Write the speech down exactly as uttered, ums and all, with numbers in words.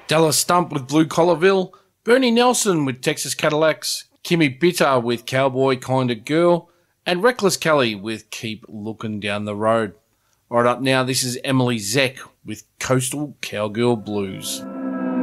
Dallas Stump with Blue Collarville, Bernie Nelson with Texas Cadillacs, Kimmy Bitter with Cowboy Kinda Girl, and Reckless Kelly with Keep Looking Down the Road. Right up now, this is Emily Zeck with Coastal Cowgirl Blues.